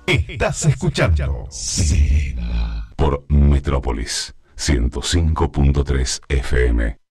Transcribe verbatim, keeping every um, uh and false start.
Estás escuchando Sega por Metrópolis ciento cinco punto tres F M.